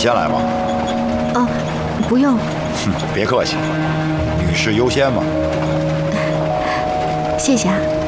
先来吗？ 哦，不用。 哼，别客气，女士优先嘛。 谢谢啊。